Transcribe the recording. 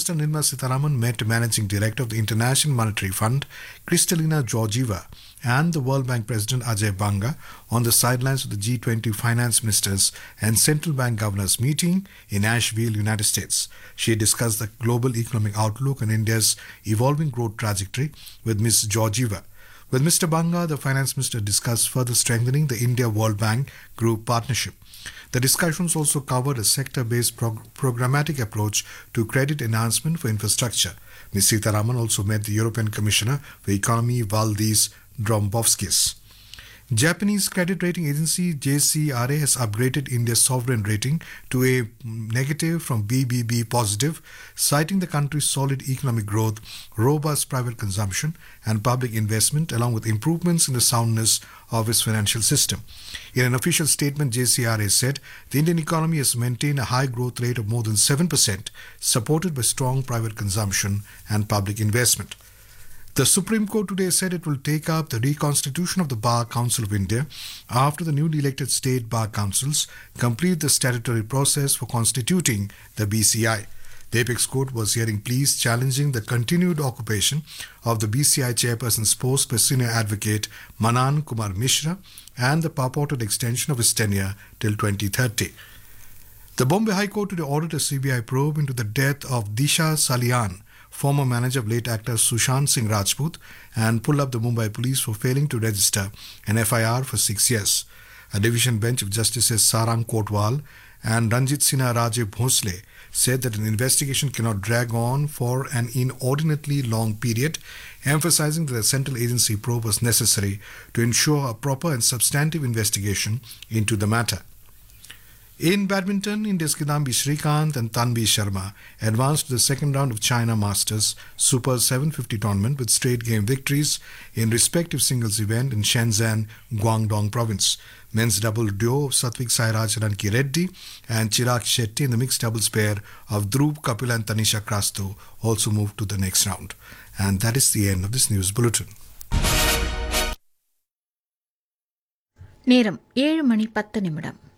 Minister Nirmala Sitharaman met Managing Director of the International Monetary Fund, Kristalina Georgieva, and the World Bank President Ajay Banga on the sidelines of the G20 Finance Ministers and Central Bank Governors meeting in Asheville, United States. She discussed the global economic outlook and India's evolving growth trajectory with Ms. Georgieva. With Mr. Banga, the Finance Minister discussed further strengthening the India-World Bank Group partnership. The discussions also covered a sector-based programmatic approach to credit enhancement for infrastructure. Ms. Sitharaman also met the European Commissioner for Economy, Valdis Dombrovskis. Japanese credit rating agency JCRA has upgraded India's sovereign rating to a negative from BBB positive, citing the country's solid economic growth, robust private consumption and public investment, along with improvements in the soundness of its financial system. In an official statement, JCRA said the Indian economy has maintained a high growth rate of more than 7%, supported by strong private consumption and public investment. The Supreme Court today said it will take up the reconstitution of the Bar Council of India after the newly elected state bar councils complete the statutory process for constituting the BCI. The Apex Court was hearing pleas challenging the continued occupation of the BCI chairperson's post by senior advocate Manan Kumar Mishra and the purported extension of his tenure till 2030. The Bombay High Court today ordered a CBI probe into the death of Disha Salian, former manager of late actor Sushant Singh Rajput, and pulled up the Mumbai police for failing to register an FIR for 6 years. A division bench of Justices Sarang Kotwal and Ranjit Sinha Rajiv Bhosle said that an investigation cannot drag on for an inordinately long period, emphasizing that a central agency probe was necessary to ensure a proper and substantive investigation into the matter. In badminton, India's Kidambi Srikanth and Tanvi Sharma advanced to the second round of China Masters Super 750 tournament with straight game victories in respective singles event in Shenzhen, Guangdong province. Men's double duo of Satvik Sairaj Ranki Reddy and Chirag Shetty in the mixed doubles pair of Dhruv Kapil and Tanisha Krasto also moved to the next round. And that is the end of this news bulletin. நேரம் 7:10